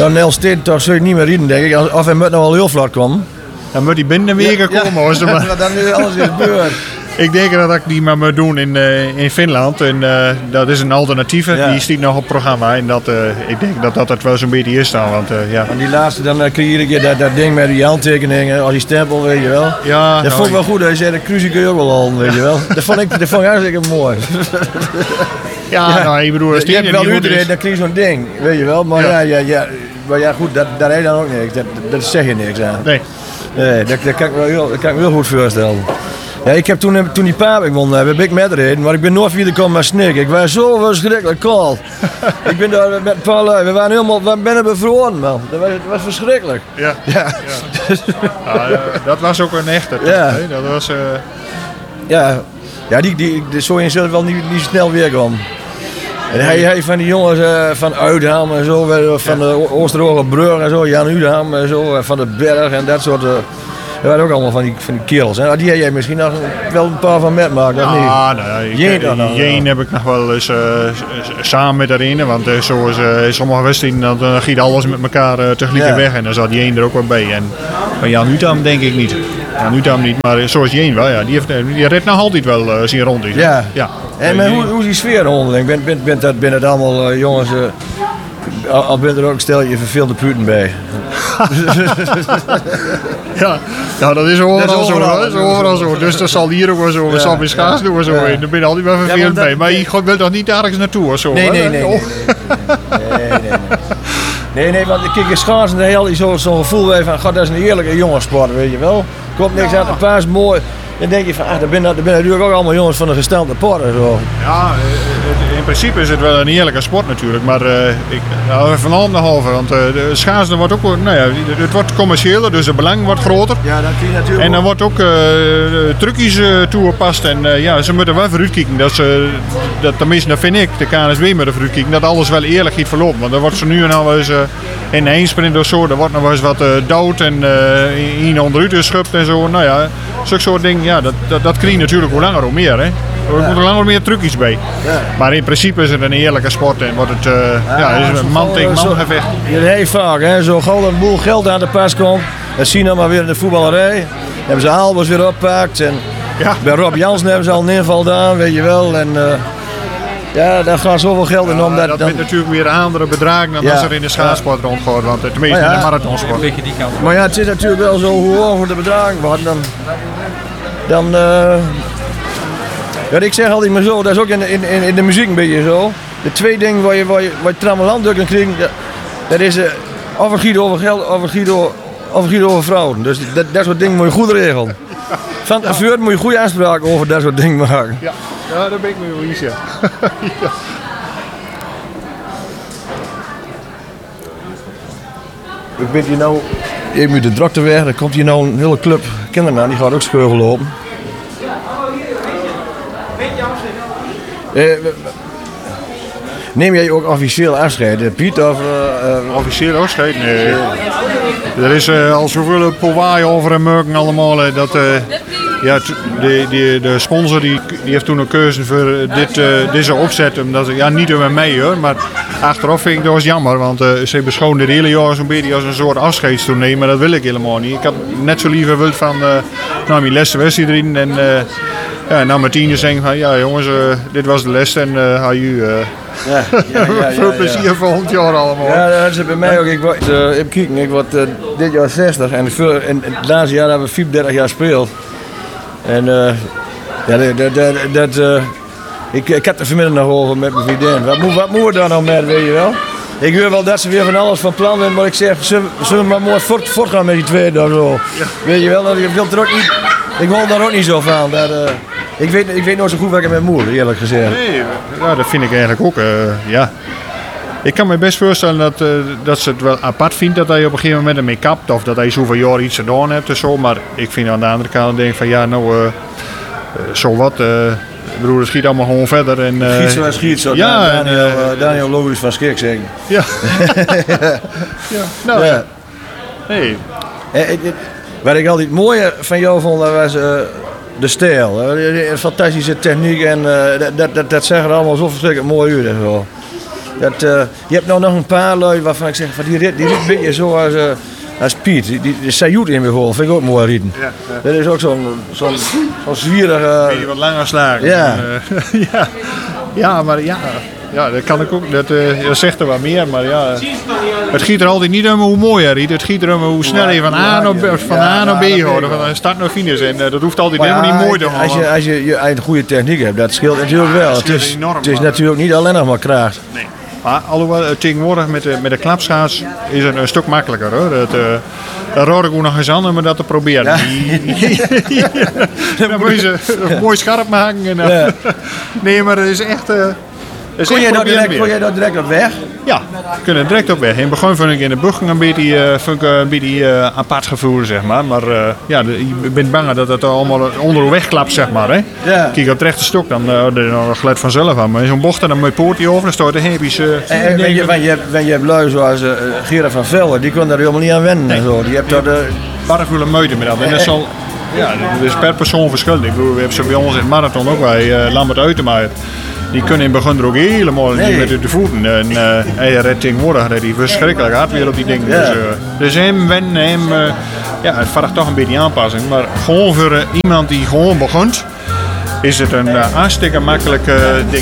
Dan Elstede toch zul je niet meer rijden, denk ik. Of hij moet nou al heel vlot komen. Dan moet hij binnen een week komen. Als Maar dan nu alles is gebeurd. Ik denk dat ik die maar moet doen in Finland. En dat is een alternatieve. Ja. Die staat nog op het programma. En ik denk dat het wel zo'n beetje is dan. Want, ja. En die laatste, dan krijg je iedere keer dat ding met die handtekeningen, als die stempel, weet je wel. Ja, Dat vond ik wel goed. Hij zei, de cruise kun je ook wel halen, weet je wel. Dat vond ik hartstikke mooi. Ja, nou, ik bedoel, als Je hebt wel niet goed Utrecht, is. dan krijg je zo'n ding, weet je wel. Maar maar ja goed, daar heb je dan ook niks. Dat zeg je niks aan. Nee. Nee, dat kan ik me heel goed voorstellen. Ja, ik heb toen die Papik won, heb ik metreden, maar ik ben nooit weer gekomen met snik. Ik was zo verschrikkelijk koud. Ik ben daar met een paar lui, we waren bevroren, man. Dat was verschrikkelijk. Ja. Ja. Dat was ook een echte. Ja. Hè? Dat was... Ja, die zo in zullen wel niet snel weer komen. En hij van die jongens van Uitham en zo, van de Oosterogenbrug en zo, Jan Uitham en zo, van de Berg en dat soort. Dat waren ook allemaal van die kerels. En die heb jij misschien nog wel een paar van metmaakt, of niet? Ah, nou, Jeen heb ik nog wel eens samen met daarin. Want zoals sommige wedstrijden, dan giet alles met elkaar tegelijk weg. En dan zat Jeen er ook wel bij. En van Jan Uitham denk ik niet. Jan Uitham niet, maar zoals Jeen wel. Ja, die redt nog altijd wel zien rond is. Ja. Ja. En hoe is die sfeer onderling? Bent het allemaal jongens... al bent er ook stel je verveelde puten bij. Ja, nou, dat is overal zo. overal, Dat is overal zo. Dus dat zal hier ook wel zo. We zal in Schaats doen we zo. Daar ben je altijd wel vervelend bij. Maar je wil toch niet ergens naartoe of zo? Nee. Nee, want kijk, in schaatsen de hele zo'n gevoel bij van, god, dat is een heerlijke jongenssport, weet je wel. Komt niks uit, de paas mooi. Dan denk je van, daar ben natuurlijk ook allemaal jongens van de gestelde porten. Zo. Ja, in principe is het wel een heerlijke sport natuurlijk, maar van alles nog over. Want de schaatsen wordt ook, het wordt commerciëler, dus het belang wordt groter. Ja, dat kun je natuurlijk. En dan wordt ook trucjes toegepast en ze moeten wel vooruitkijken. Dat tenminste, dat vind ik, de KNSB moet er vooruitkijken, dat alles wel eerlijk gaat verlopen. Want dan wordt zo nu en dan wel eens in de eensprint of zo, er wordt nog wel eens wat dood en in onderuit geschupt en zo. Nou ja, zulke soort dingen, ja, dat krijg je natuurlijk hoe langer hoe meer. Hè. Er moeten langer meer trucjes bij. Ja. Maar in principe is het een eerlijke sport en wordt het is een man tegen man gevecht. Heel vaak, hè, zo gauw een boel geld aan de pas komt. En zien dan maar weer in de voetballerij. Hebben ze Albers weer oppakt. En bij Rob Jansen hebben ze al een inval gedaan, weet je wel. En daar gaat zoveel geld in om. Dat met natuurlijk weer andere bedragen dan als er in de schaatsport rondgaat. Want tenminste in de marathonsport. Maar ja, het is natuurlijk wel zo hoe hoger de bedragen worden. Dan ik zeg altijd maar zo, dat is ook in de muziek een beetje zo. De twee dingen waar je trammeland kan krijgen, dat is of een giet over geld of een giet over vrouwen. Dus dat soort dingen moet je goed regelen. Van tevoren moet je goede afspraken over dat soort dingen maken. Ja, daar ben ik mee wel eens, ja. Ik ben hier nou even uit de drukte weg, er komt hier nou een hele club kinderen aan, die gaat ook scheurgen lopen. Neem jij ook officieel afscheid, Piet? Officieel afscheid? Nee. Er is al zoveel powaai over en merken allemaal. De sponsor die heeft toen een keuze voor deze opzet. Omdat, niet door mij hoor, maar achteraf vind ik dat was jammer. Want ze beschouwen het hele jaar zo'n beetje als een soort afscheidstournee. Maar dat wil ik helemaal niet. Ik had net zo liever wild van mijn laatste wedstrijd erin. En nou Martine zeggen van ja jongens, dit was de les en veel plezier volgend jaar allemaal. Ja, dat is het bij mij ook. Ik word dit jaar 60 en het laatste jaar hebben we 34 jaar gespeeld. En ik heb er vanmiddag nog over met mijn vriendin. Wat moet we daar nou met, weet je wel? Ik weet wel dat ze weer van alles van plan zijn, maar ik zeg, zullen we maar mooi voortgaan met die twee daar zo. Ja. Weet je wel, ik wil daar ook niet zo van. Ik weet nooit zo goed wat ik met moeder, eerlijk gezegd. Nee, dat vind ik eigenlijk ook, Ik kan me best voorstellen dat ze het wel apart vindt dat hij op een gegeven moment ermee kapt. Of dat hij zoveel jaar iets gedaan hebt en zo. Maar ik vind aan de andere kant denk van zo wat. Het schiet allemaal gewoon verder. Schiet zo. Ja, Daniel Logisch van Schik zeggen. Ja. Ja. Hey. Wat ik altijd mooier van jou vond, dat was de stijl. Een fantastische techniek en dat zag er allemaal zo verschrikkelijk mooi uit. Je hebt nou nog een paar lui waarvan ik zeg, van die rit een beetje zoals als Piet. Die Sayut in bijvoorbeeld, vind ik ook mooi rieten. Ja. Dat is ook zo'n zwierige... Beetje wat langer slagen. Ja. Ja, maar ja. Ja, dat kan ik ook. Dat zegt er wat meer, maar ja. Het giet er altijd niet om hoe mooi hij riet. Het giet er om hoe snel je van A naar B gaat. Van start naar finish. En dat hoeft altijd helemaal niet mooi te gaan. Als je een goede techniek hebt, dat scheelt natuurlijk wel. Het is enorm, het is natuurlijk niet alleen nog maar kracht. Nee. Maar alhoewel, tegenwoordig met de klapschaats is het een stuk makkelijker hoor. Daar raad ik ook nog eens aan om dat te proberen. Dan moet je ze mooi scherp maken. En, nee, maar het is echt... Kon jij dat direct op weg? Ja, we kunnen direct op weg. In het begin vond ik in de bochten een beetje apart gevoel, zeg maar. Maar ik ben bang dat het allemaal onderweg klapt, zeg maar. Hè. Ja. Kijk op het rechte stok, dan glad vanzelf aan. Maar in zo'n bocht, dan moet je poortje over, dan staat de heepies... Je hebt lui zoals Gerard van Velden, die kon daar helemaal niet aan wennen. Nee. En zo. Die hebt dat... Barrevoelen meuten met dat. En dat zal... Ja, dat is per persoon verschillend. Ik bedoel, we hebben ze bij ons in het marathon ook bij Lambert Uitenmaaier. Die kunnen in het begin er ook helemaal niet met de voeten. En hij redt tegenwoordig die verschrikkelijk hard weer op die dingen. Ja. Dus hem wennen, het vraagt toch een beetje aanpassing. Maar gewoon voor iemand die gewoon begint, is het een hartstikke makkelijk ding.